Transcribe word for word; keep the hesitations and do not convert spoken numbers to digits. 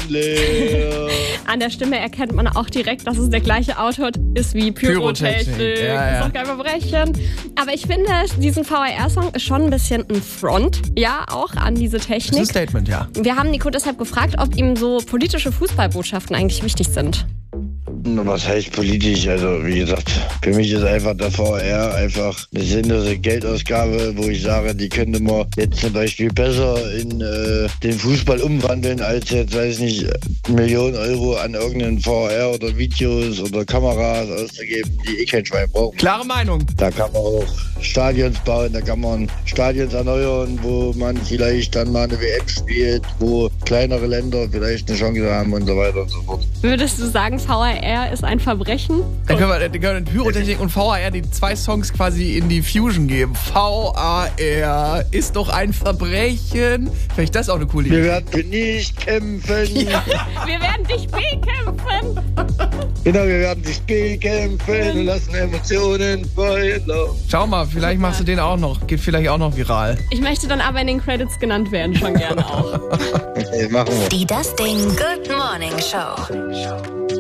sind leer. An der Stimme erkennt man auch direkt, dass es der gleiche Autor ist wie Pyrotechnik. Pyrotechnik, ja, ja. Das ist doch kein Verbrechen. Aber ich finde, diesen V R R-Song ist schon ein bisschen ein Front, ja, auch an diese Das ist ein Technik. Statement, ja. Wir haben Nico deshalb gefragt, ob ihm so politische Fußballbotschaften eigentlich wichtig sind. Was heißt politisch? Also wie gesagt, für mich ist einfach der V R einfach eine sinnlose Geldausgabe, wo ich sage, die könnte man jetzt zum Beispiel besser in äh, den Fußball umwandeln, als jetzt, weiß nicht, Millionen Euro an irgendeinen V R oder Videos oder Kameras auszugeben, die eh kein Schwein braucht. Klare Meinung. Da kann man auch Stadions bauen, da kann man Stadions erneuern, wo man vielleicht dann mal eine W M spielt, wo kleinere Länder vielleicht eine Chance haben und so weiter und so fort. Würdest du sagen, V R R ist ein Verbrechen? Dann können wir, dann können wir Pyrotechnik und V A R die zwei Songs quasi in die Fusion geben. V A R ist doch ein Verbrechen. Vielleicht das auch eine coole Wir Idee. werden nicht kämpfen. Ja. Wir werden dich bekämpfen. Genau, wir werden dich bekämpfen und lassen Emotionen freien Lauf. Schau mal, vielleicht machst du den auch noch. Geht vielleicht auch noch viral. Ich möchte dann aber in den Credits genannt werden, schon gerne auch. Okay, machen wir. Die Das Ding Good Morning Show.